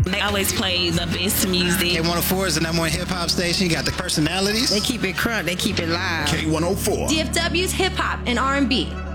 They always play the best music. K104 is the number one hip hop station. You got the personalities. They keep it crunk. They keep it live. K104. DFW's hip hop and R&B.